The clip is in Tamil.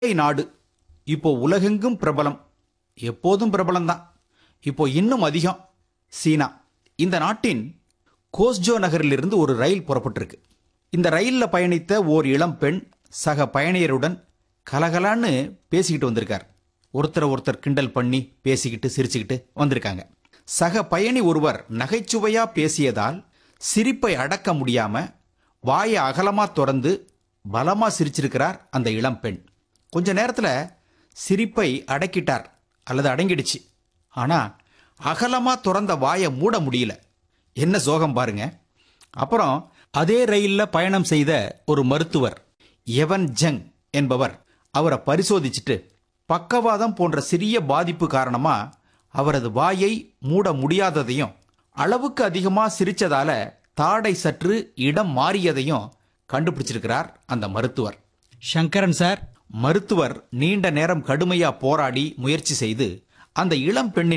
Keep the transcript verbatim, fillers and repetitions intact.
நாடு இப்போ உலகெங்கும் பிரபலம். எப்போதும் பிரபலம்தான். இப்போ இன்னும் அதிகம். சீனா. இந்த நாட்டின் கோஸ்ஜோ நகரிலிருந்து ஒரு ரயில் புறப்பட்டிருக்கு. இந்த ரயில்ல பயணித்த ஓர் இளம் பெண் சக பயணியருடன் கலகலான்னு பேசிக்கிட்டு வந்திருக்கார். ஒருத்தரை ஒருத்தர் கிண்டல் பண்ணி பேசிக்கிட்டு சிரிச்சுக்கிட்டு வந்திருக்காங்க. சக பயணி ஒருவர் நகைச்சுவையா பேசியதால் சிரிப்பை அடக்க முடியாம வாயை அகலமா திறந்து பலமா சிரிச்சிருக்கிறார் அந்த இளம் பெண். கொஞ்ச நேரத்துல சிரிப்பை அடக்கிட்டார் அல்லது அடங்கிடுச்சு. ஆனா அகலமா திறந்த வாயை மூட முடியல. என்ன சோகம் பாருங்க. அப்புறம் அதே ரயில்ல பயணம் செய்த ஒரு மருத்துவர் எவன் ஜங் என்பவர் அவரை பரிசோதிச்சுட்டு பக்கவாதம் போன்ற சிறிய பாதிப்பு காரணமா அவரது வாயை மூட முடியாததையும் அளவுக்கு அதிகமா சிரிச்சதால தாடை சற்று இடம் மாறியதையும் கண்டுபிடிச்சிருக்கிறார் அந்த மருத்துவர். சங்கரன் சார், மருத்துவர் நீண்ட நேரம் கடுமையா போராடி முயற்சி செய்து அந்த இளம் பெண்ணின்